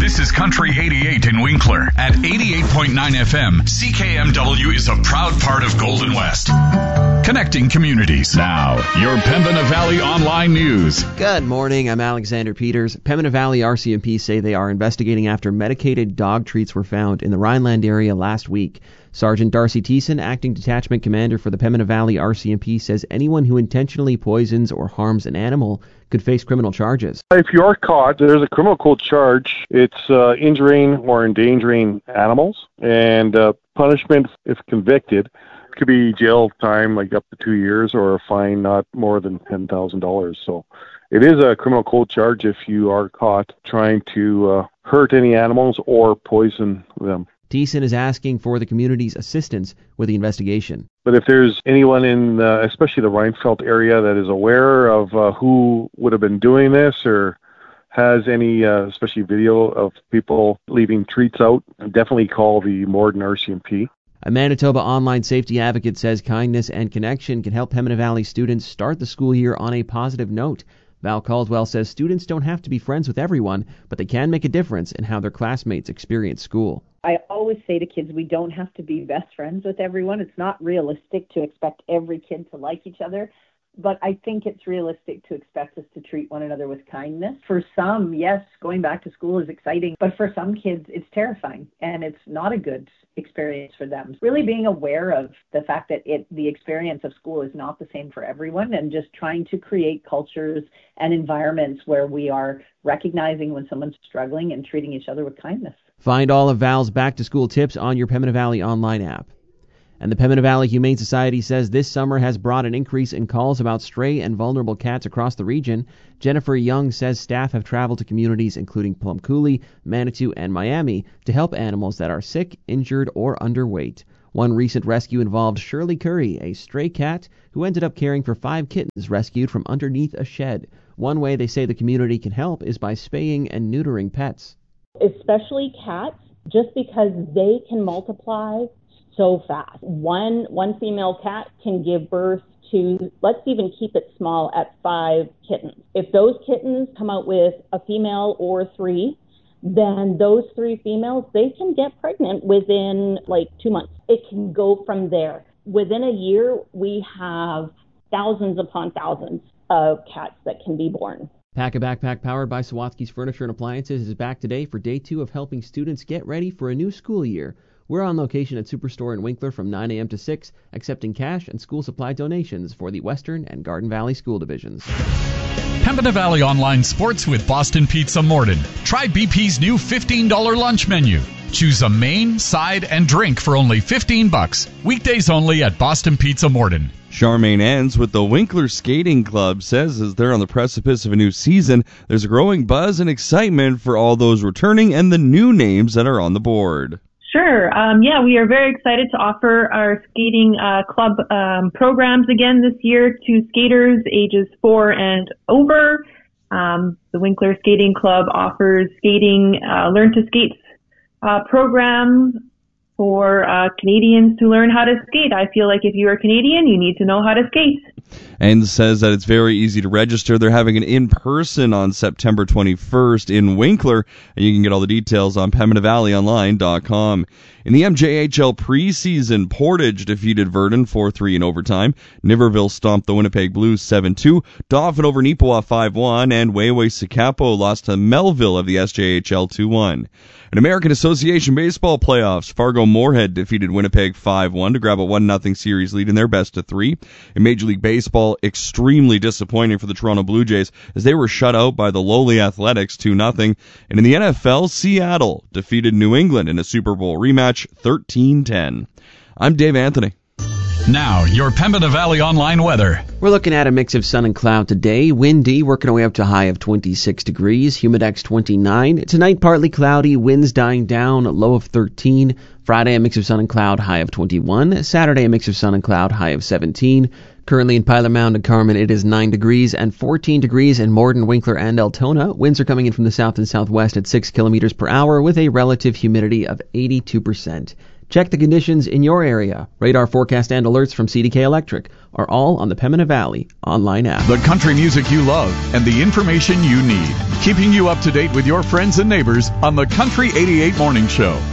This is Country 88 in Winkler. At 88.9 FM, CKMW is a proud part of Golden West. Connecting communities. Now, your Pembina Valley Online News. Good morning, I'm Alexander Peters. Pembina Valley RCMP say they are investigating after medicated dog treats were found in the Rhineland area last week. Sergeant Darcy Thiessen, acting detachment commander for the Pembina Valley RCMP, says anyone who intentionally poisons or harms an animal could face criminal charges. If you are caught, there's a criminal code charge. It's injuring or endangering animals, and punishment, if convicted, could be jail time, like up to 2 years, or a fine not more than $10,000. So it is a criminal code charge if you are caught trying to hurt any animals or poison them. Thiessen is asking for the community's assistance with the investigation. But if there's anyone in, especially the Rheinfeldt area, that is aware of who would have been doing this or has any, especially video of people leaving treats out, definitely call the Morden RCMP. A Manitoba online safety advocate says kindness and connection can help Pembina Valley students start the school year on a positive note. Val Caldwell says students don't have to be friends with everyone, but they can make a difference in how their classmates experience school. I always say to kids, we don't have to be best friends with everyone. It's not realistic to expect every kid to like each other, but I think it's realistic to expect us to treat one another with kindness. For some, yes, going back to school is exciting, but for some kids, it's terrifying, and it's not a good experience for them. Really being aware of the fact that the experience of school is not the same for everyone, and just trying to create cultures and environments where we are recognizing when someone's struggling and treating each other with kindness. Find all of Val's back-to-school tips on your Pembina Valley online app. And the Pembina Valley Humane Society says this summer has brought an increase in calls about stray and vulnerable cats across the region. Jennifer Young says staff have traveled to communities including Plum Coulee, Manitou, and Miami to help animals that are sick, injured, or underweight. One recent rescue involved Shirley Curry, a stray cat who ended up caring for 5 kittens rescued from underneath a shed. One way they say the community can help is by spaying and neutering pets. Especially cats, just because they can multiply so fast. One female cat can give birth to, let's even keep it small, at 5 kittens. If those kittens come out with a female or 3, then those 3 females, they can get pregnant within like 2 months. It can go from there. Within a year, we have thousands upon thousands of cats that can be born. Pack a Backpack powered by Sawatsky's Furniture and Appliances is back today for day 2 of helping students get ready for a new school year. We're on location at Superstore in Winkler from 9 a.m. to 6, accepting cash and school supply donations for the Western and Garden Valley school divisions. Pembina Valley Online Sports with Boston Pizza Morden. Try BP's new $15 lunch menu. Choose a main, side, and drink for only $15. Weekdays only at Boston Pizza Morden. Charmaine ends with the Winkler Skating Club says as they're on the precipice of a new season, there's a growing buzz and excitement for all those returning and the new names that are on the board. Sure. We are very excited to offer our skating club programs again this year to skaters ages 4 and over. The Winkler Skating Club offers skating, learn to skate program for Canadians to learn how to skate. I feel like if you are Canadian, you need to know how to skate. And says that it's very easy to register. They're having an in-person on September 21st in Winkler, and you can get all the details on PembinaValleyOnline.com. In the MJHL preseason, Portage defeated Verdun 4-3 in overtime. Niverville stomped the Winnipeg Blues 7-2. Dauphin over Neepawa 5-1, and Wayway Sikapo lost to Melville of the SJHL 2-1. In American Association Baseball playoffs, Fargo-Moorhead defeated Winnipeg 5-1 to grab a 1-0 series lead in their best of 3. In Major League Baseball, extremely disappointing for the Toronto Blue Jays as they were shut out by the lowly Athletics 2-0. And in the NFL, Seattle defeated New England in a Super Bowl rematch 13-10. I'm Dave Anthony. Now, your Pembina Valley Online weather. We're looking at a mix of sun and cloud today. Windy, working our way up to a high of 26 degrees. Humidex 29. Tonight, partly cloudy. Winds dying down. Low of 13. Friday, a mix of sun and cloud. High of 21. Saturday, a mix of sun and cloud. High of 17. Currently in Pilot Mound and Carmen, it is 9 degrees and 14 degrees in Morden, Winkler, and Altona. Winds are coming in from the south and southwest at 6 kilometers per hour with a relative humidity of 82%. Check the conditions in your area. Radar forecast and alerts from CDK Electric are all on the Pembina Valley online app. The country music you love and the information you need. Keeping you up to date with your friends and neighbors on the Country 88 Morning Show.